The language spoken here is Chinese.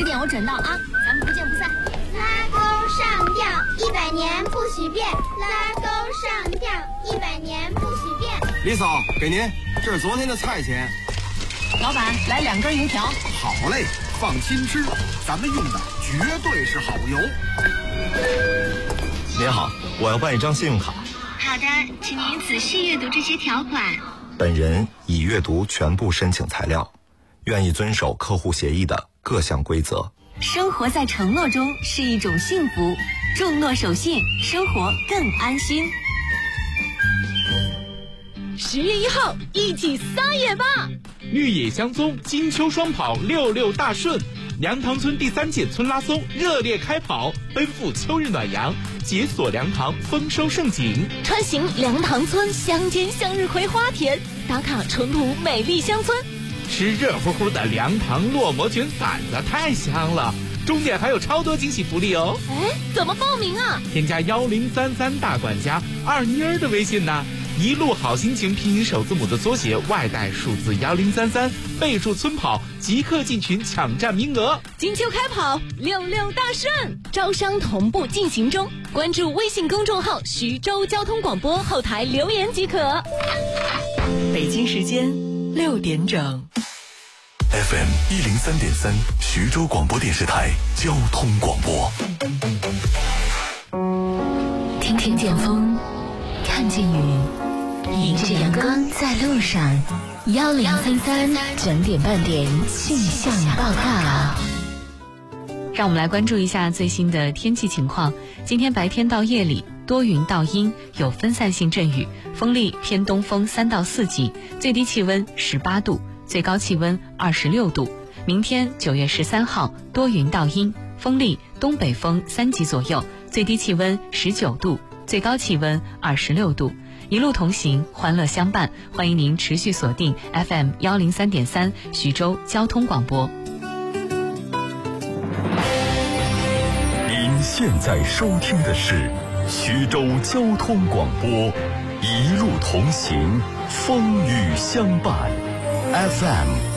10点我准到啊，咱们不见不散。 拉钩上吊，100年不许变。拉钩上吊，100年不许变。 李嫂，给您，这是昨天的菜钱。 老板，来2根油条。 好嘞，放心吃，咱们用的绝对是好油。 您好，我要办一张信用卡。 好的，请您仔细阅读这些条款。 本人已阅读全部申请材料，愿意遵守客户协议的各项规则。 生活在承诺中是一种幸福，重诺守信，生活更安心。 10月1号，一起撒野吧！ 绿野香踪金秋双跑66大顺，梁塘村第3届村拉松热烈开跑，奔赴秋日暖阳，解锁梁塘丰收盛景。 穿行梁塘村乡间向日葵花田，打卡淳朴美丽乡村。 吃热乎乎的梁塘烙馍卷馓子太香了，终点还有超多惊喜福利哦！ 哎，怎么报名啊？ 添加1033大管家2妮儿的微信呢，一路好心情拼音首字母的缩写，外带数字1033，备注村跑，即刻进群抢占名额。 金秋开跑，66大顺，招商同步进行中，关注微信公众号徐州交通广播后台留言即可。 北京时间6点整。 FM 103.3徐州广播电视台交通广播。 听听见风，看见雨，迎着阳光在路上。1033整点半点气象报告。 让我们来关注一下最新的天气情况。今天白天到夜里多云到阴，有分散性阵雨，风力偏东风3到4级，最低气温18度，最高气温26度。明天9月13号多云到阴，风力东北风3级左右，最低气温19度，最高气温26度。一路同行，欢乐相伴，欢迎您持续锁定 FM 103.3徐州交通广播。 您现在收听的是徐州交通广播，一路同行，风雨相伴，FM